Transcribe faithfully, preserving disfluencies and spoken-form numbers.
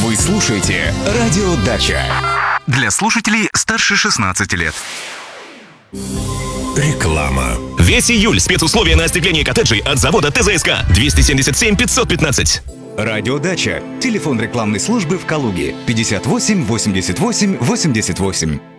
Вы слушаете «Радио Дача». Для слушателей старше шестнадцати лет. Реклама. Весь июль спецусловия на остекление коттеджей от завода ТЗСК. двести семьдесят семь пятьсот пятнадцать. «Радио Дача». Телефон рекламной службы в Калуге. пятьдесят восемь восемьдесят восемь восемьдесят восемь.